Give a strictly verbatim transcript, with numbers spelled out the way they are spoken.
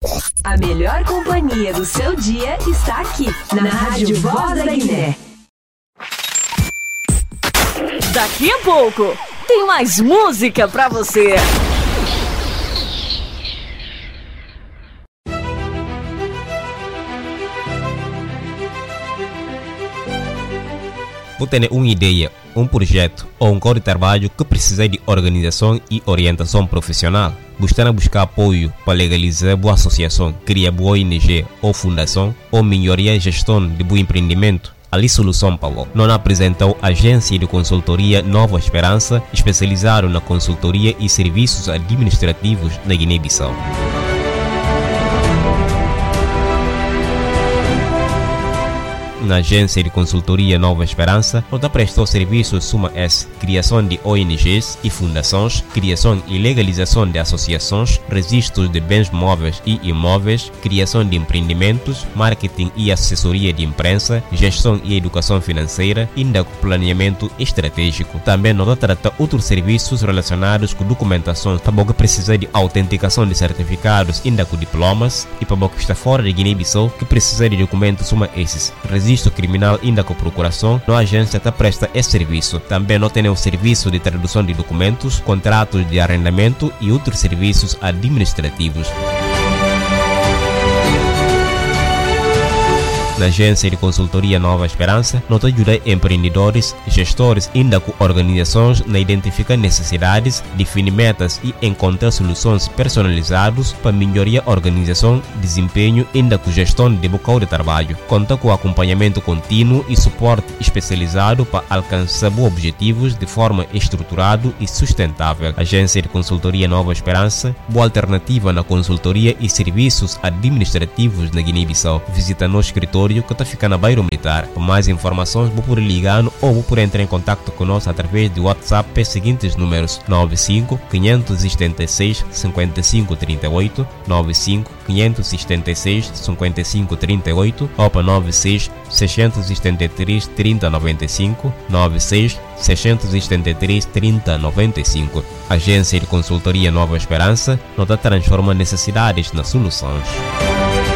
A melhor companhia do seu dia está aqui, na Rádio Voz da Guiné. Daqui a pouco, tem mais música pra você. Vou ter uma ideia, um projeto ou um código de trabalho que precisa de organização e orientação profissional. Gostaria de buscar apoio para legalizar boa associação, criar boa O N G ou fundação ou melhoria gestão de bom empreendimento. Ali Solução Paulo não apresentou agência de consultoria Nova Esperança, especializado na consultoria e serviços administrativos na Guiné-Bissau. Na agência de consultoria Nova Esperança, nós prestou serviços Suma S, criação de O N Gs e fundações, criação e legalização de associações, registros de bens móveis e imóveis, criação de empreendimentos, marketing e assessoria de imprensa, gestão e educação financeira, ainda com planeamento estratégico. Também nós tratamos outros serviços relacionados com documentação, para o que precisa de autenticação de certificados, ainda com diplomas, e para o que está fora de Guiné-Bissau, que precisa de documentos Suma esses. Registro criminal ainda com procuração, a agência está presta esse serviço. Também não tem o serviço de tradução de documentos, contratos de arrendamento e outros serviços administrativos. Na agência de consultoria Nova Esperança, nós ajudamos empreendedores, gestores e ainda com organizações na identificar necessidades, definir metas e encontrar soluções personalizadas para melhorar a organização, desempenho e ainda com gestão de local de trabalho. Conta com acompanhamento contínuo e suporte especializado para alcançar bons objetivos de forma estruturada e sustentável. Agência de consultoria Nova Esperança, boa alternativa na consultoria e serviços administrativos na Guiné-Bissau. Visita nosso escritório que está ficando na Bairro Militar. Para mais informações, vou por ligar ou vou por entrar em contato conosco através do WhatsApp pelos seguintes números: nove cinco, cinco sete seis, cinco cinco três oito, nove cinco, cinco sete seis, cinco cinco três oito ou para nove seis, seis sete três, três zero nove cinco, nove seis, seis sete três, três zero nove cinco. Agência de consultoria Nova Esperança, nós transforma necessidades nas soluções.